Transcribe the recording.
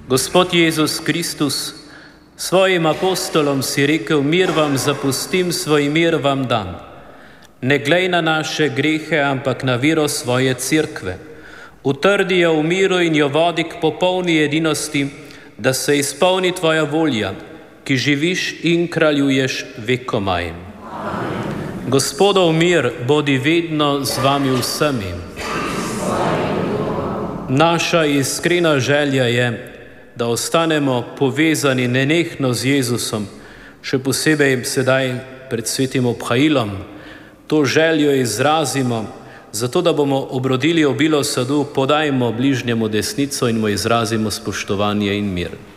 Gospod Jezus Kristus, svojim apostolom si rekel, mir vam zapustim, svoj mir vam dam. Ne glej na naše grehe, ampak na vero svoje cerkve. Utrdi jo v miru in jo vodi k popolni edinosti, da se izpolni tvoja volja, ki živiš in kraljuješ vekomaj. Gospodov mir bodi vedno z vami vsemi. Naša iskrena želja je, da ostanemo povezani nenehno z Jezusom, še posebej sedaj pred svetim obhajilom. To željo izrazimo, zato da bomo obrodili obilo sadu, podajmo bližnjemu desnico in mu izrazimo spoštovanje in mir.